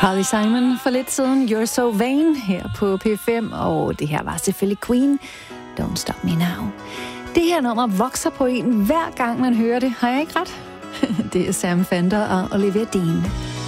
Carly Simon for lidt siden, You're So Vain her på P5, og det her var selvfølgelig Queen, Don't Stop Me Now. Det her nummer vokser på en hver gang man hører det, har jeg ikke ret? Det er Sam Fender og Olivia Dean.